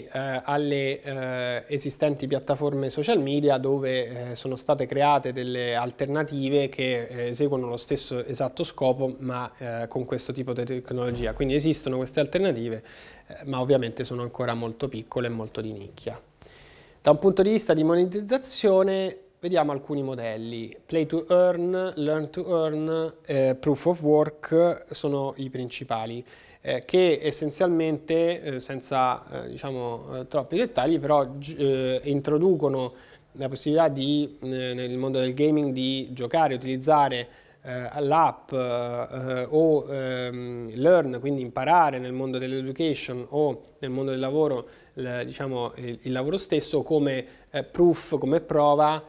alle esistenti piattaforme social media dove sono state create delle alternative che eseguono lo stesso esatto scopo ma con questo tipo di tecnologia. Quindi esistono queste alternative ma ovviamente sono ancora molto piccole e molto di nicchia. Da un punto di vista di monetizzazione vediamo alcuni modelli. Play to earn, learn to earn, proof of work sono i principali. Che essenzialmente, senza diciamo, troppi dettagli, però introducono la possibilità di, nel mondo del gaming di giocare, utilizzare l'app o learn, quindi imparare nel mondo dell'education o nel mondo del lavoro, diciamo, il lavoro stesso come proof, come prova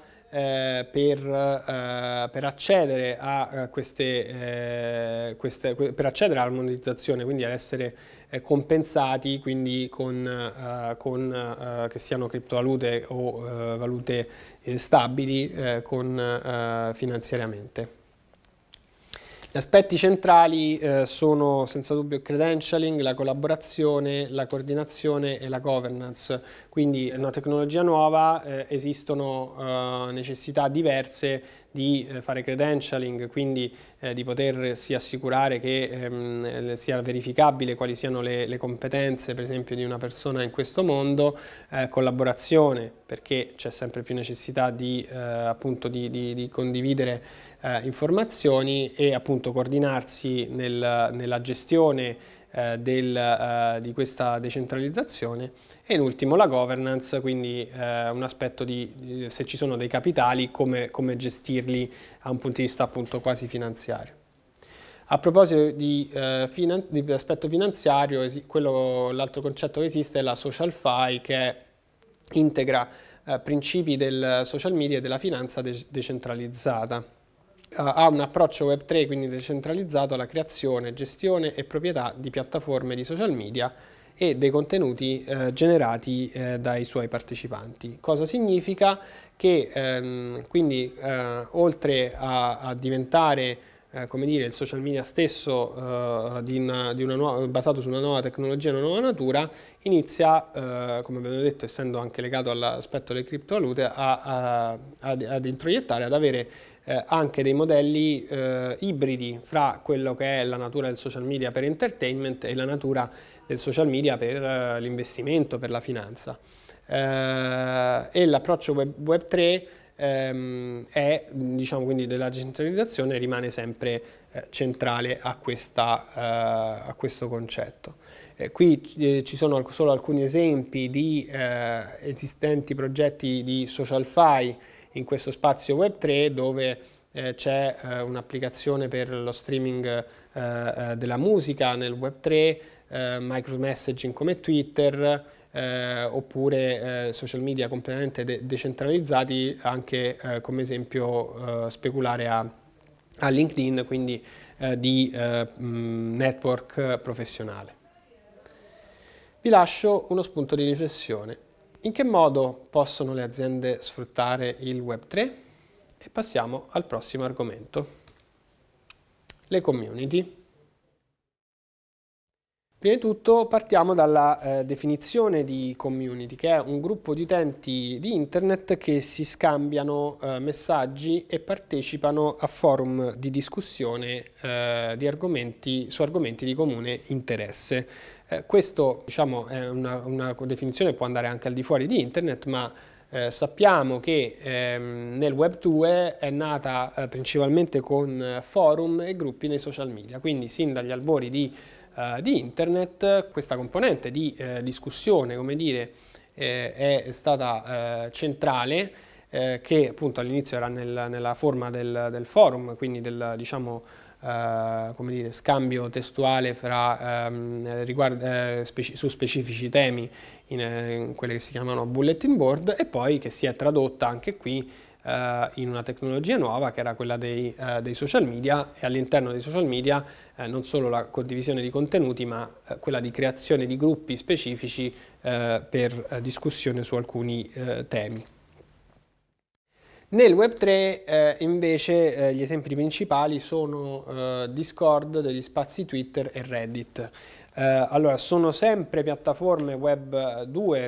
per accedere a per accedere alla monetizzazione, quindi ad essere compensati, quindi con che siano criptovalute o valute stabili finanziariamente. Gli aspetti centrali sono senza dubbio il credentialing, la collaborazione, la coordinazione e la governance. Quindi è una tecnologia nuova, esistono necessità diverse di fare credentialing, quindi di potersi assicurare che sia verificabile quali siano le competenze, per esempio, di una persona in questo mondo, collaborazione, perché c'è sempre più necessità di, appunto, di condividere informazioni e appunto coordinarsi nella gestione di questa decentralizzazione, e in ultimo la governance, quindi un aspetto di se ci sono dei capitali, come gestirli a un punto di vista appunto quasi finanziario. A proposito di aspetto finanziario, l'altro concetto che esiste è la social fi, che integra principi del social media e della finanza decentralizzata. Ha un approccio Web3, quindi decentralizzato, alla creazione, gestione e proprietà di piattaforme di social media e dei contenuti generati dai suoi partecipanti. Cosa significa? Che quindi oltre a diventare come dire, il social media stesso basato su una nuova tecnologia, una nuova natura, inizia, come abbiamo detto, essendo anche legato all'aspetto delle criptovalute, ad introiettare, ad avere anche dei modelli ibridi fra quello che è la natura del social media per entertainment e la natura del social media per l'investimento, per la finanza. E l'approccio Web3 è, diciamo, quindi della decentralizzazione, rimane sempre centrale a questo concetto. Qui ci sono solo alcuni esempi di esistenti progetti di social fi in questo spazio Web3, dove c'è un'applicazione per lo streaming della musica nel Web3, micromessaging come Twitter, oppure social media completamente decentralizzati, anche come esempio speculare a LinkedIn, quindi di network professionale. Vi lascio uno spunto di riflessione. In che modo possono le aziende sfruttare il Web3? E passiamo al prossimo argomento, le community. Prima di tutto partiamo dalla definizione di community, che è un gruppo di utenti di internet che si scambiano messaggi e partecipano a forum di discussione su argomenti di comune interesse. Questo, diciamo, è una definizione che può andare anche al di fuori di internet, ma sappiamo che nel Web 2 è nata principalmente con forum e gruppi nei social media, quindi sin dagli albori di internet questa componente di discussione, come dire, è stata centrale, che appunto all'inizio era nella forma del forum, quindi del, diciamo, come dire, scambio testuale su specifici temi in quelle che si chiamano bulletin board, e poi che si è tradotta anche qui in una tecnologia nuova, che era quella dei social media, e all'interno dei social media non solo la condivisione di contenuti, ma quella di creazione di gruppi specifici per discussione su alcuni temi. Nel Web3 invece gli esempi principali sono Discord, degli spazi Twitter e Reddit. Allora, sono sempre piattaforme Web 2,